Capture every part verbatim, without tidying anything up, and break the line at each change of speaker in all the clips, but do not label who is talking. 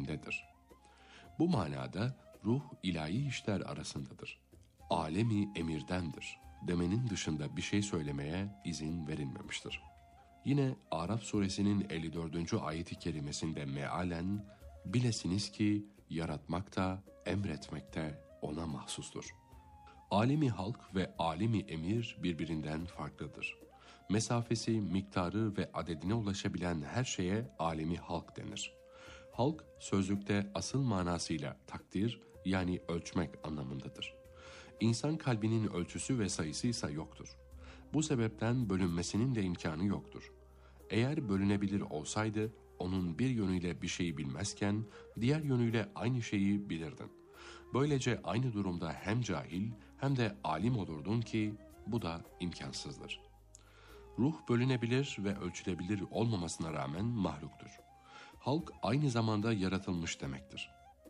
alemdedir. Bu manada ruh ilahi işler arasındadır. Alemi emirdendir demenin dışında bir şey söylemeye izin verilmemiştir. Yine Araf suresinin elli dördüncü ayeti kerimesinde mealen, bilesiniz ki yaratmak da emretmek de ona mahsustur. Alemi halk ve alemi emir birbirinden farklıdır. Mesafesi, miktarı ve adedine ulaşabilen her şeye alemi halk denir. Halk sözlükte asıl manasıyla takdir yani ölçmek anlamındadır. İnsan kalbinin ölçüsü ve sayısı ise yoktur. Bu sebepten bölünmesinin de imkanı yoktur. Eğer bölünebilir olsaydı onun bir yönüyle bir şeyi bilmezken diğer yönüyle aynı şeyi bilirdin. Böylece aynı durumda hem cahil hem de alim olurdun ki bu da imkansızdır. Ruh bölünebilir ve ölçülebilir olmamasına rağmen mahluktur. Halk aynı zamanda yaratılmış demektir.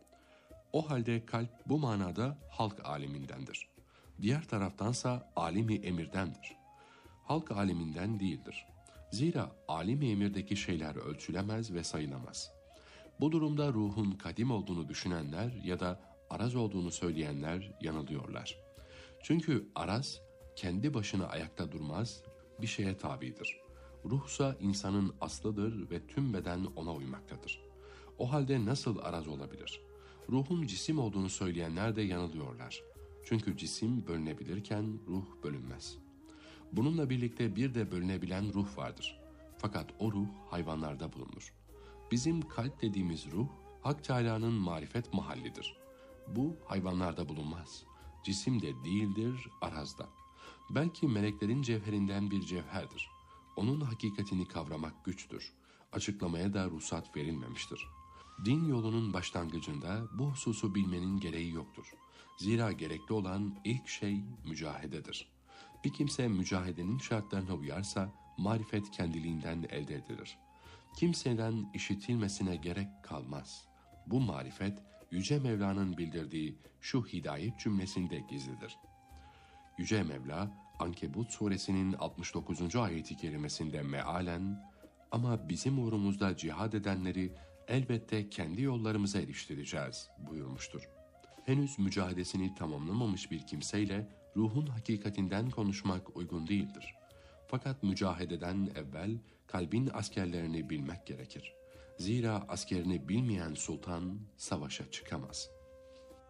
O halde kalp bu manada halk alemindendir. Diğer taraftansa alimi emirdendir. Halk aleminden değildir. Zira alimi emirdeki şeyler ölçülemez ve sayılamaz. Bu durumda ruhun kadim olduğunu düşünenler ya da araz olduğunu söyleyenler yanılıyorlar. Çünkü araz kendi başına ayakta durmaz, bir şeye tabidir. Ruhsa insanın aslıdır ve tüm beden ona uymaktadır. O halde nasıl araz olabilir? Ruhun cisim olduğunu söyleyenler de yanılıyorlar. Çünkü cisim bölünebilirken ruh bölünmez. Bununla birlikte bir de bölünebilen ruh vardır. Fakat o ruh hayvanlarda bulunur. Bizim kalp dediğimiz ruh, Hak Teâlâ'nın marifet mahallidir. Bu hayvanlarda bulunmaz. Cisim de değildir, arazda. Belki meleklerin cevherinden bir cevherdir. Onun hakikatini kavramak güçtür. Açıklamaya da ruhsat verilmemiştir. Din yolunun başlangıcında bu hususu bilmenin gereği yoktur. Zira gerekli olan ilk şey mücahededir. Bir kimse mücahedenin şartlarına uyarsa marifet kendiliğinden elde edilir. Kimseden işitilmesine gerek kalmaz. Bu marifet Yüce Mevla'nın bildirdiği şu hidayet cümlesinde gizlidir. Yüce Mevla Ankebut suresinin altmış dokuzuncu ayeti kerimesinde mealen, ama bizim uğrumuzda cihad edenleri elbette kendi yollarımıza eriştireceğiz buyurmuştur. Henüz mücadelesini tamamlamamış bir kimseyle ruhun hakikatinden konuşmak uygun değildir. Fakat mücahededen evvel kalbin askerlerini bilmek gerekir. Zira askerini bilmeyen sultan savaşa çıkamaz.